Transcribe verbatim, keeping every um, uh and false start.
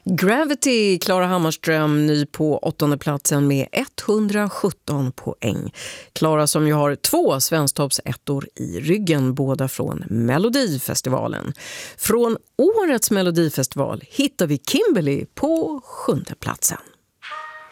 Gravity, Klara Hammarström, ny på åttonde platsen med etthundrasjutton poäng. Klara som ju har två svensktoppsettor i ryggen, båda från Melodifestivalen. Från årets Melodifestival hittar vi Kimberly på sjunde platsen.